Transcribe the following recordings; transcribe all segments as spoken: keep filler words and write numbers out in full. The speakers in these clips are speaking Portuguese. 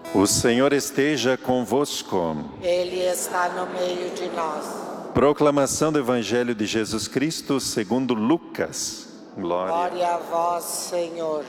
O Senhor esteja convosco. Ele está no meio de nós. Proclamação do Evangelho de Jesus Cristo segundo Lucas. Glória. Glória a vós, Senhor.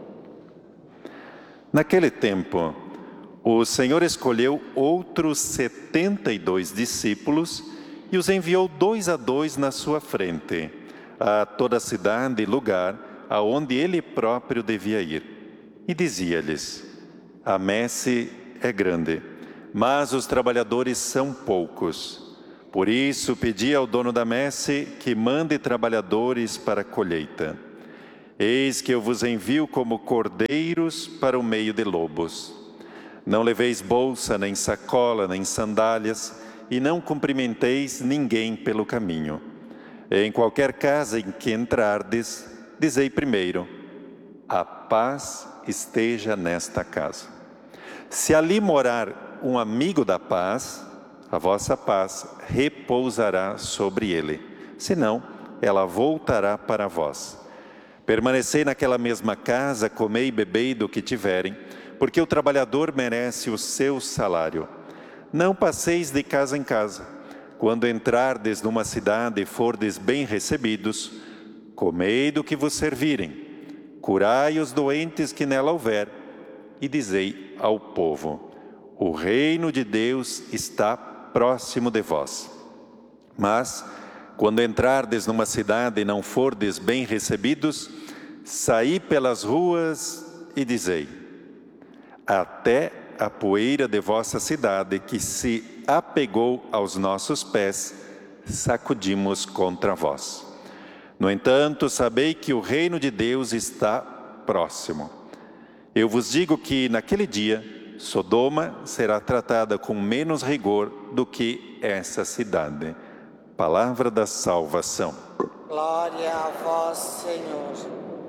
Naquele tempo, o Senhor escolheu outros setenta e dois discípulos e os enviou dois a dois na sua frente, a toda a cidade e lugar aonde ele próprio devia ir. E dizia-lhes: a messe é grande, mas os trabalhadores são poucos. Por isso pedi ao dono da messe que mande trabalhadores para a colheita. Eis que eu vos envio como cordeiros para o meio de lobos. Não leveis bolsa, nem sacola, nem sandálias, e não cumprimenteis ninguém pelo caminho. Em qualquer casa em que entrardes, dizei primeiro: a paz esteja nesta casa. Se ali morar um amigo da paz, a vossa paz repousará sobre ele. Senão, ela voltará para vós. Permanecei naquela mesma casa, comei e bebei do que tiverem, porque o trabalhador merece o seu salário. Não passeis de casa em casa. Quando entrardes numa cidade e fordes bem recebidos, comei do que vos servirem. Curai os doentes que nela houver, e dizei ao povo: o reino de Deus está próximo de vós. Mas, quando entrardes numa cidade e não fordes bem recebidos, saí pelas ruas e dizei: até a poeira de vossa cidade que se apegou aos nossos pés, sacudimos contra vós. No entanto, sabei que o reino de Deus está próximo. Eu vos digo que naquele dia, Sodoma será tratada com menos rigor do que essa cidade. Palavra da salvação. Glória a vós, Senhor.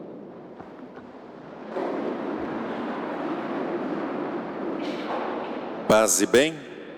Paz e bem?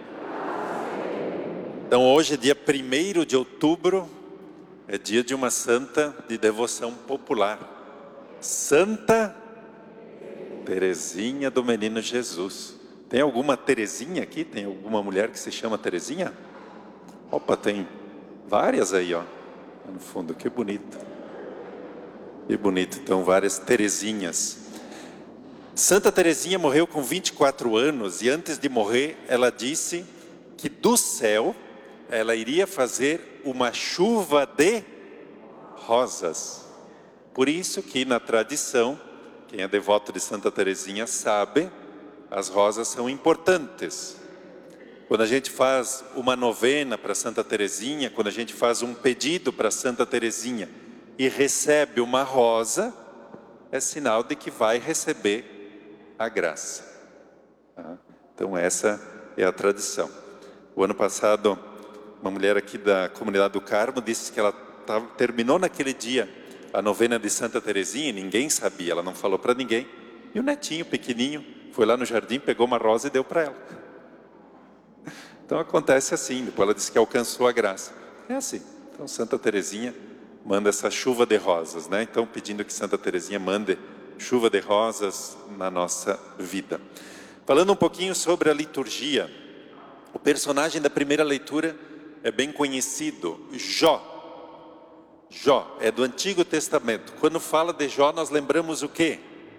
Então hoje é dia primeiro de outubro, é dia de uma santa de devoção popular. Santa Teresinha do Menino Jesus. Tem alguma Teresinha aqui? Tem alguma mulher que se chama Teresinha? Opa, tem várias aí, ó. No fundo, que bonito. Que bonito, então várias Teresinhas. Santa Teresinha morreu com vinte e quatro anos e antes de morrer ela disse que do céu ela iria fazer uma chuva de rosas. Por isso que na tradição, quem é devoto de Santa Teresinha sabe, as rosas são importantes. Quando a gente faz uma novena para Santa Teresinha, quando a gente faz um pedido para Santa Teresinha e recebe uma rosa, é sinal de que vai receber a graça. Então essa é a tradição. O ano passado, uma mulher aqui da comunidade do Carmo disse que ela tava, terminou naquele dia a novena de Santa Teresinha, e ninguém sabia, ela não falou para ninguém. E o netinho pequenininho foi lá no jardim, pegou uma rosa e deu para ela. Então acontece assim, depois ela disse que alcançou a graça. É assim. Então Santa Teresinha manda essa chuva de rosas, né? Então pedindo que Santa Teresinha mande chuva de rosas na nossa vida. Falando um pouquinho sobre a liturgia, o personagem da primeira leitura é bem conhecido, Jó. Jó é do Antigo Testamento. Quando fala de Jó, nós lembramos o quê?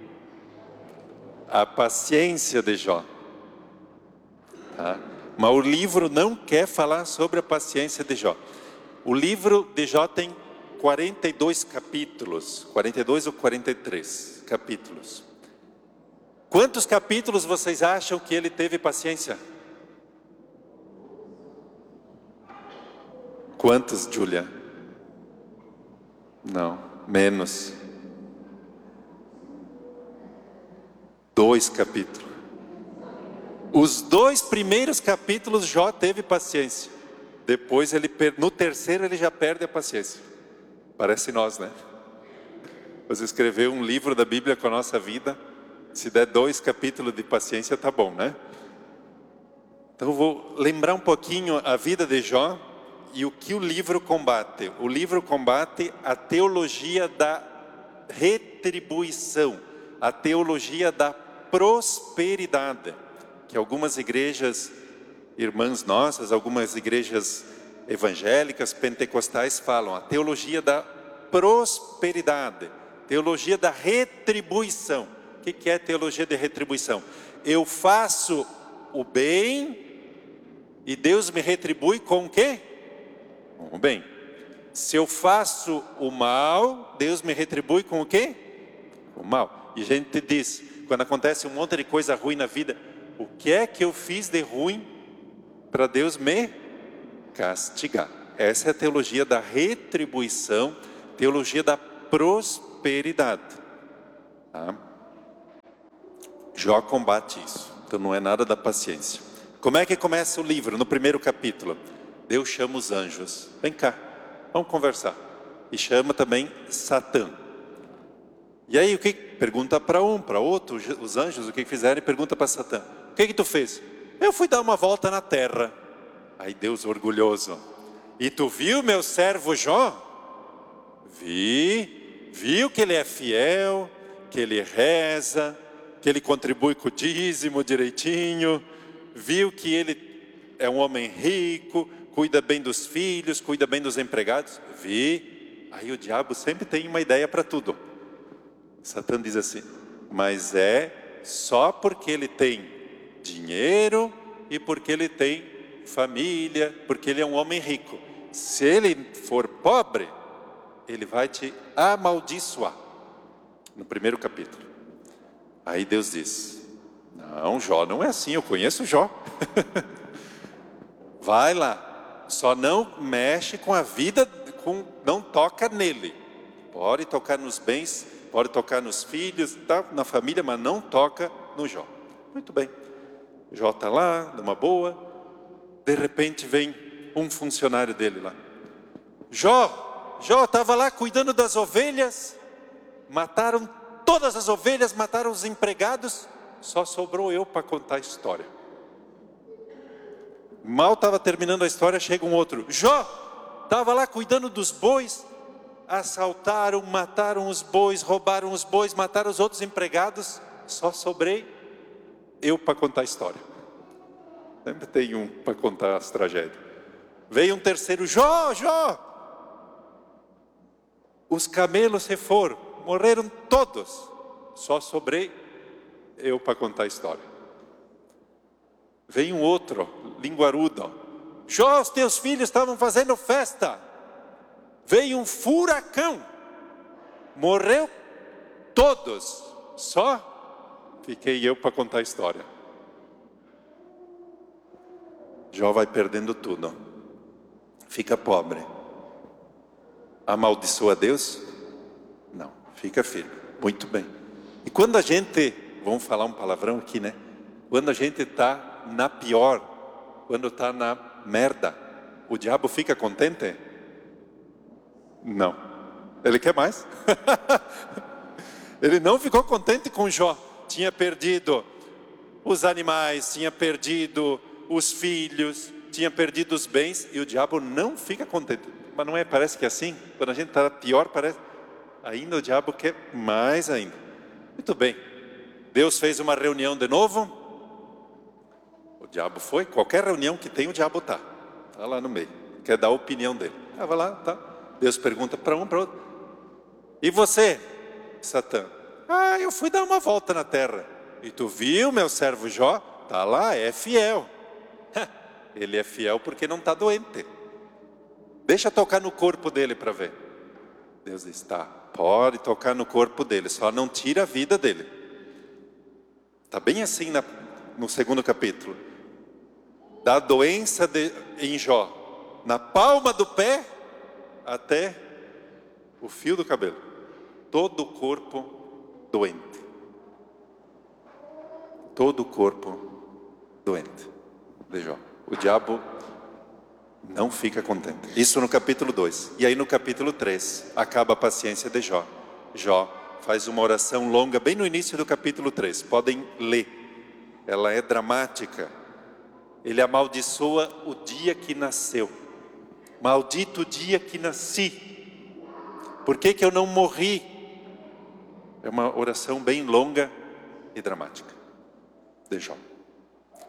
A paciência de Jó. Tá? Mas o livro não quer falar sobre a paciência de Jó. O livro de Jó tem quarenta e dois capítulos, quarenta e dois ou quarenta e três capítulos. Quantos capítulos vocês acham que ele teve paciência? Quantos, Júlia? Não, menos. Dois capítulos. Os dois primeiros capítulos Jó teve paciência. Depois, ele, no terceiro, ele já perde a paciência. Parece nós, né? Você escreveu um livro da Bíblia com a nossa vida, se der dois capítulos de paciência, tá bom, né? Então, eu vou lembrar um pouquinho a vida de Jó e o que o livro combate. O livro combate a teologia da retribuição, a teologia da prosperidade. que algumas igrejas, irmãs nossas, algumas igrejas evangélicas, pentecostais falam, a teologia da prosperidade, teologia da retribuição. O que que é teologia de retribuição? Eu faço o bem e Deus me retribui com o quê? Com o bem. Se eu faço o mal, Deus me retribui com o quê? Com o mal. E a gente diz, quando acontece um monte de coisa ruim na vida, o que é que eu fiz de ruim para Deus me castigar? Essa é a teologia da retribuição, teologia da prosperidade. Tá? Jó combate isso, então não é nada da paciência. Como é que começa o livro? No primeiro capítulo, Deus chama os anjos, vem cá, vamos conversar. E chama também Satã. E aí o que? Pergunta para um, para outro, os anjos o que fizeram, e pergunta para Satã, o que que tu fez? Eu fui dar uma volta na terra. Aí Deus orgulhoso, e tu viu meu servo Jó? Vi, viu que ele é fiel, que ele reza, que ele contribui com o dízimo direitinho, viu que ele é um homem rico, cuida bem dos filhos, cuida bem dos empregados, vi. Aí o diabo sempre tem uma ideia para tudo. Satã diz assim, mas é só porque ele tem dinheiro e porque ele tem família, porque ele é um homem rico. Se ele for pobre, ele vai te amaldiçoar. No primeiro capítulo. Aí Deus diz, não, Jó não é assim, eu conheço Jó. Vai lá, só não mexe com a vida, com, não toca nele. Pode tocar nos bens, pode tocar nos filhos, tá, na família, mas não toca no Jó. Muito bem, Jó está lá, numa boa. De repente vem um funcionário dele lá. Jó, Jó estava lá cuidando das ovelhas, mataram todas as ovelhas, mataram os empregados, só sobrou eu para contar a história. Mal estava terminando a história, chega um outro. Jó, estava lá cuidando dos bois, assaltaram, mataram os bois, roubaram os bois, mataram os outros empregados, só sobrei eu para contar a história. Sempre tem um para contar as tragédias. Veio um terceiro, Jó, Jó, os camelos se foram, morreram todos, só sobrei eu para contar a história. Vem um outro, linguarudo, Jó, os teus filhos estavam fazendo festa, veio um furacão, morreu todos, só fiquei eu para contar a história. Jó vai perdendo tudo, fica pobre. Amaldiçoa Deus? Não, fica firme, muito bem. E quando a gente, vamos falar um palavrão aqui, né? Quando a gente está na pior, quando está na merda, o diabo fica contente? Não, ele quer mais. Ele não ficou contente com Jó. Tinha perdido os animais, tinha perdido os filhos, tinha perdido os bens, e o diabo não fica contente. Mas não é, parece que é assim, quando a gente está pior, parece, ainda o diabo quer mais ainda. Muito bem, Deus fez uma reunião de novo, o diabo foi, qualquer reunião que tem o diabo está, está lá no meio, quer dar a opinião dele, estava lá, tá. Deus pergunta para um, para outro, e você, Satã? Ah, eu fui dar uma volta na terra, e tu viu meu servo Jó? Está lá, é fiel. Ele é fiel porque não está doente. Deixa tocar no corpo dele para ver. Deus diz, tá, pode tocar no corpo dele, só não tira a vida dele. Está bem assim na, no segundo capítulo. Da doença de, em Jó, na palma do pé até o fio do cabelo. Todo o corpo doente. Todo o corpo doente de Jó. O diabo não fica contente. Isso no capítulo dois. E aí no capítulo três, acaba a paciência de Jó. Jó faz uma oração longa, bem no início do capítulo três. Podem ler. Ela é dramática. Ele amaldiçoa o dia que nasceu. Maldito o dia que nasci. Por que que eu não morri? É uma oração bem longa e dramática de Jó.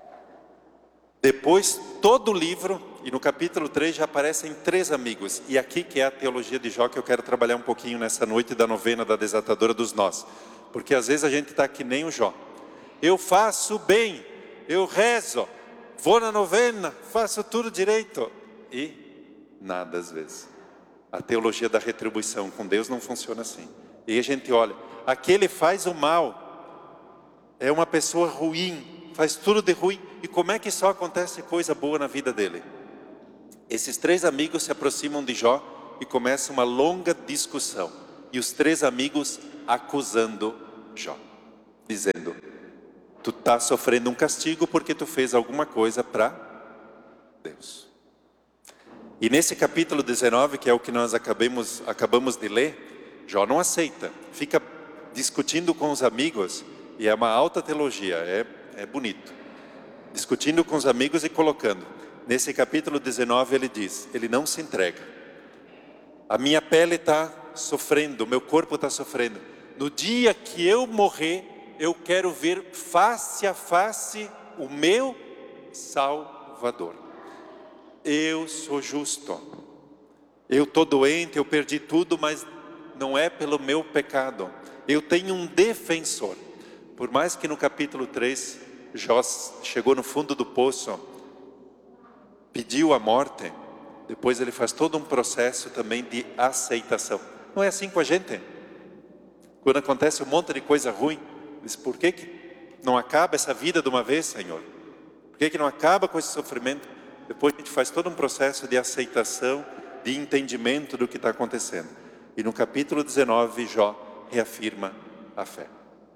Depois, todo o livro, e no capítulo três já aparecem três amigos. E aqui que é a teologia de Jó que eu quero trabalhar um pouquinho nessa noite da novena da desatadora dos nós. Porque às vezes a gente está que nem o Jó. Eu faço bem, eu rezo, vou na novena, faço tudo direito. E nada às vezes. A teologia da retribuição com Deus não funciona assim. E a gente olha, aquele faz o mal, é uma pessoa ruim, faz tudo de ruim. E como é que só acontece coisa boa na vida dele? Esses três amigos se aproximam de Jó e começa uma longa discussão. E os três amigos acusando Jó, dizendo: tu está sofrendo um castigo porque tu fez alguma coisa para Deus. E nesse capítulo dezenove, que é o que nós acabamos, acabamos de ler, Jó não aceita, fica discutindo com os amigos, e é uma alta teologia, é, é bonito. Discutindo com os amigos e colocando. Nesse capítulo dezenove ele diz, ele não se entrega. A minha pele está sofrendo, o meu corpo está sofrendo. No dia que eu morrer, eu quero ver face a face o meu Salvador. Eu sou justo. Eu estou doente, eu perdi tudo, mas não é pelo meu pecado. Eu tenho um defensor. Por mais que no capítulo três, Jó chegou no fundo do poço, pediu a morte, depois ele faz todo um processo também de aceitação. Não é assim com a gente? Quando acontece um monte de coisa ruim, diz, por que que não acaba essa vida de uma vez, Senhor? Por que que não acaba com esse sofrimento? Depois a gente faz todo um processo de aceitação, de entendimento do que está acontecendo. E no capítulo dezenove, Jó reafirma a fé.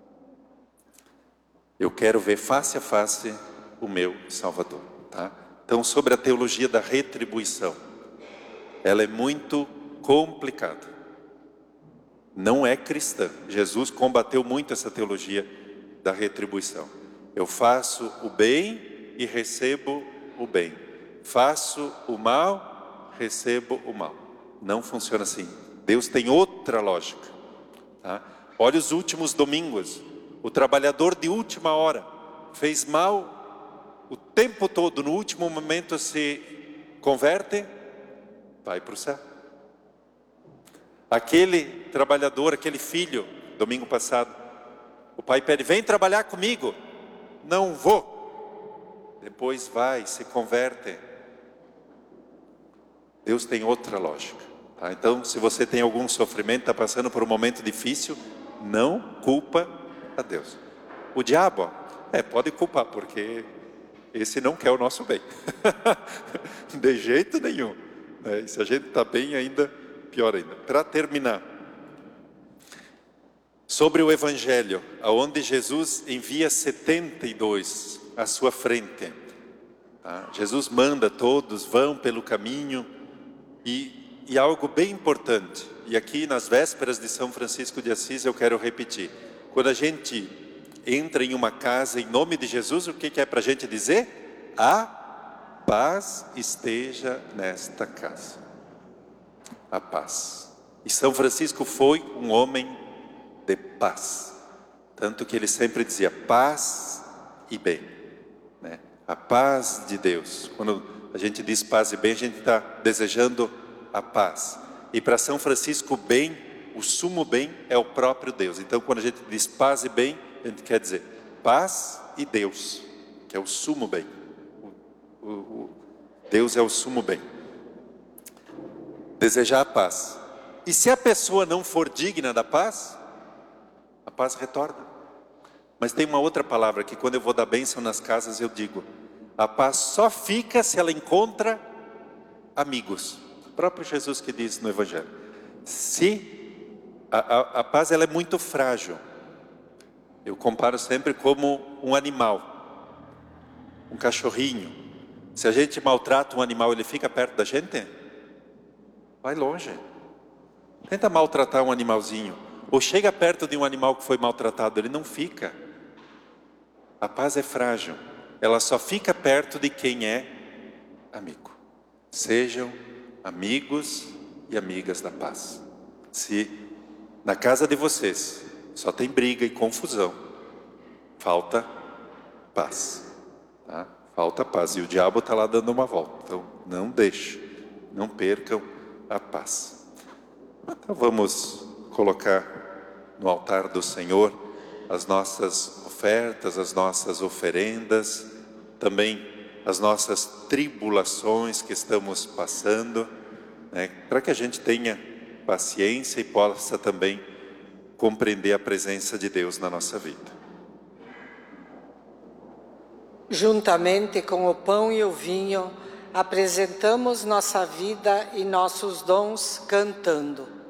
Eu quero ver face a face o meu Salvador. Tá? Então, sobre a teologia da retribuição, ela é muito complicada. Não é cristã. Jesus combateu muito essa teologia da retribuição. Eu faço o bem e recebo o bem. Faço o mal, recebo o mal. Não funciona assim. Deus tem outra lógica. Tá? Olha os últimos domingos. O trabalhador de última hora fez mal o tempo todo, no último momento se converte, vai para o céu. Aquele trabalhador, aquele filho, domingo passado, o pai pede, vem trabalhar comigo. Não vou. Depois vai, se converte. Deus tem outra lógica. Tá? Então, se você tem algum sofrimento, está passando por um momento difícil, não culpa a Deus. O diabo, é, pode culpar, porque esse não quer o nosso bem. De jeito nenhum. Né? E se a gente está bem ainda, pior ainda. Para terminar, sobre o Evangelho, aonde Jesus envia setenta e dois à sua frente. Tá? Jesus manda todos, vão pelo caminho, e, e algo bem importante, e aqui nas vésperas de São Francisco de Assis eu quero repetir, quando a gente entra em uma casa em nome de Jesus, o que, que é para a gente dizer? A paz esteja nesta casa. A paz. E São Francisco foi um homem de paz, tanto que ele sempre dizia paz e bem, né? A paz de Deus. Quando a gente diz paz e bem, a gente está desejando a paz. E para São Francisco, bem, o sumo bem é o próprio Deus. Então quando a gente diz paz e bem, a gente quer dizer paz e Deus, que é o sumo bem. O, o, o, Deus é o sumo bem. Desejar a paz. E se a pessoa não for digna da paz, a paz retorna. Mas tem uma outra palavra que quando eu vou dar bênção nas casas eu digo, a paz só fica se ela encontra amigos. O próprio Jesus que diz no Evangelho. Se a, a, a paz ela é muito frágil. Eu comparo sempre como um animal, um cachorrinho. Se a gente maltrata um animal, ele fica perto da gente? Vai longe. Tenta maltratar um animalzinho. Ou chega perto de um animal que foi maltratado, ele não fica. A paz é frágil. Ela só fica perto de quem é amigo. Sejam amigos e amigas da paz. Se na casa de vocês só tem briga e confusão, falta paz. Tá? Falta falta paz. E o diabo está lá dando uma volta. Então, não deixe, não percam a paz. Então, vamos colocar no altar do Senhor as nossas ofertas, as nossas oferendas, também as nossas tribulações que estamos passando, né, para que a gente tenha paciência e possa também compreender a presença de Deus na nossa vida. Juntamente com o pão e o vinho, apresentamos nossa vida e nossos dons cantando.